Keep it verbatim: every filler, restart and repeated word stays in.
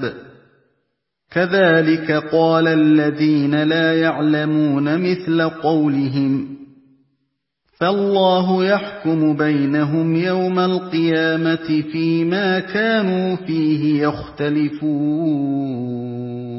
الْكِتَابَ كَذَلِكَ قَالَ الَّذِينَ لَا يَعْلَمُونَ مِثْلَ قَوْلِهِمْ فَاللَّهُ يَحْكُمُ بَيْنَهُمْ يَوْمَ الْقِيَامَةِ فِيمَا كَانُوا فِيهِ يَخْتَلِفُونَ